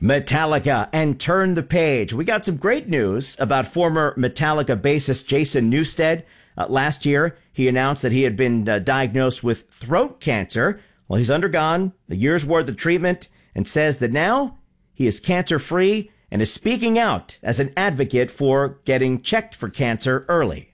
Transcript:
Metallica and Turn the Page. We got some great news about former Metallica bassist Jason Newsted. Last year, he announced that he had been diagnosed with throat cancer. Well, he's undergone a year's worth of treatment and says that now he is cancer-free and is speaking out as an advocate for getting checked for cancer early.